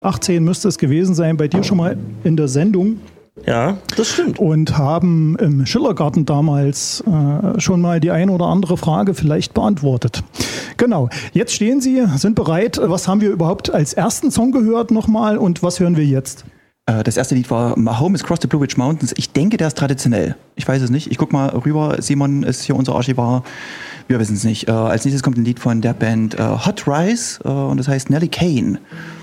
18 müsste es gewesen sein, bei dir schon mal in der Sendung. Ja, das stimmt. Und haben im Schillergarten damals schon mal die eine oder andere Frage vielleicht beantwortet. Genau, jetzt stehen Sie, sind bereit. Was haben wir überhaupt als ersten Song gehört nochmal und was hören wir jetzt? Das erste Lied war My Home is Across the Blue Ridge Mountains. Ich denke, der ist traditionell. Ich weiß es nicht. Ich guck mal rüber. Simon ist hier unser Archivar. Wir wissen es nicht. Als nächstes kommt ein Lied von der Band Hot Rice und das heißt Nellie Kane.